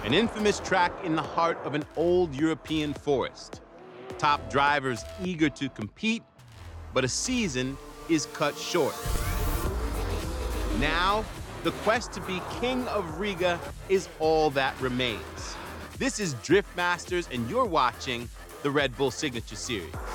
An infamous track in the heart of an old European forest. Top drivers eager to compete, but a season is cut short. Now, the quest to be king of Riga is all that remains. This is Drift Masters, and you're watching the Red Bull Signature Series.